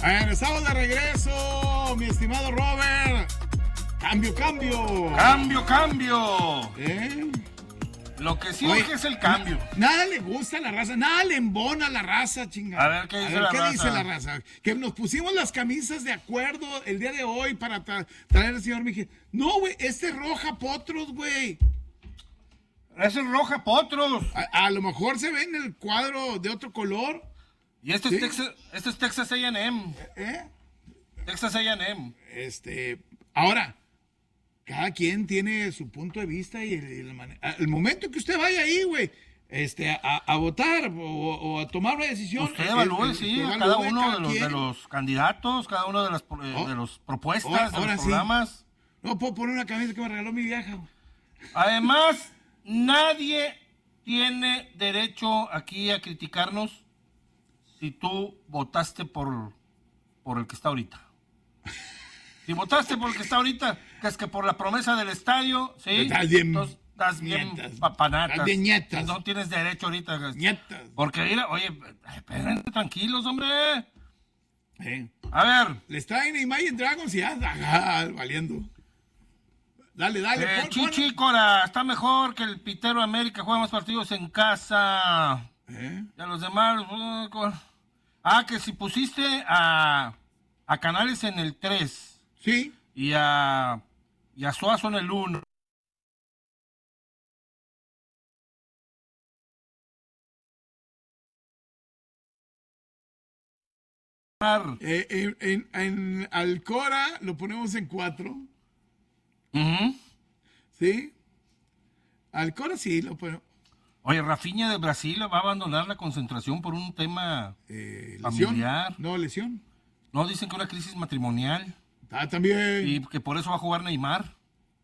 Bueno, estamos de regreso, mi estimado Robert. Cambio. Cambio. Lo que sí urge es el cambio. Nada le gusta a la raza, nada le embona a la raza, chingada. A ver, ¿qué dice la raza? Que nos pusimos las camisas de acuerdo el día de hoy para traer al señor Miguel. No, güey, este es roja potros, güey. Ese es roja potros. A lo mejor se ve en el cuadro de otro color. Y este es Texas A&M. Texas A&M. Ahora, cada quien tiene su punto de vista y el momento que usted vaya ahí, güey, a votar o a tomar una decisión. Usted evalúe, a cada uno de los candidatos, cada uno de las propuestas, de los programas. Sí. No puedo poner una camisa que me regaló mi vieja, güey. Además, nadie tiene derecho aquí a criticarnos si tú votaste por el que está ahorita. Si votaste por el que está ahorita, que es que por la promesa del estadio, ¿sí? Estás bien papanatas. Estás bien nietas. No tienes derecho ahorita. Nietas. Porque mira, oye, espérense tranquilos, hombre. A ver. Les traen Imagine Dragons y ya, valiendo. Dale. Chichi Cora, está mejor que el Pitero América, juega más partidos en casa. Y a los demás... que si pusiste a Canales en el 3. Sí. Y a Suazo en el 1. En Alcora lo ponemos en 4. ¿Sí? Alcora sí lo ponemos. Oye, Rafinha de Brasil va a abandonar la concentración por un tema familiar. Lesión. No, dicen que una crisis matrimonial. También. Y que por eso va a jugar Neymar.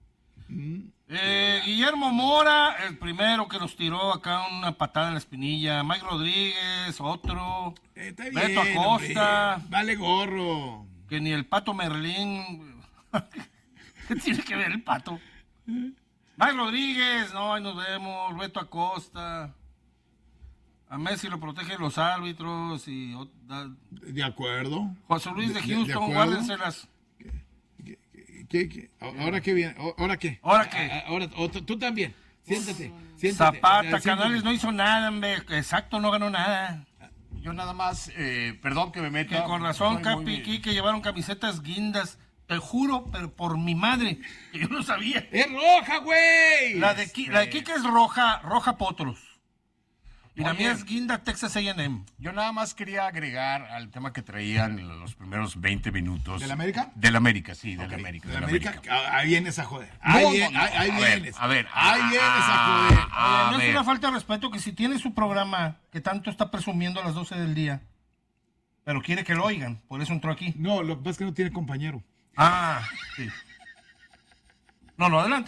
Guillermo Mora, el primero que nos tiró acá una patada en la espinilla. Mike Rodríguez, otro. Está bien, Beto Acosta. Hombre. Vale gorro. Que ni el Pato Merlín. ¿Qué tiene que ver el Pato? Mike Rodríguez, no, ahí nos vemos. Beto Acosta. A Messi lo protegen los árbitros. De acuerdo. José Luis de Houston, guárdenselas. ¿Qué? ¿Ahora qué viene? ¿Ahora qué? Ahora, tú también. Siéntate. Zapata, Canales no hizo nada, hombre. Exacto, no ganó nada. Yo nada más, perdón que me meta. Que con razón, Capi y Quique llevaron camisetas guindas. Te juro, pero por mi madre, que yo no sabía. ¡Es roja, güey! La de Quique es roja potros. Y la mía es guinda Texas A&M. Yo nada más quería agregar al tema que traían en los primeros 20 minutos. ¿De la América? De la América, sí, de Okay. la América. De la América. Ahí vienes a joder. Ahí vienes. Ahí vienes a joder. No es una falta de respeto que si tiene su programa que tanto está presumiendo a las 12 del día, pero quiere que lo oigan, por eso entró aquí. No, lo que pasa es que no tiene compañero. Sí. No, adelante.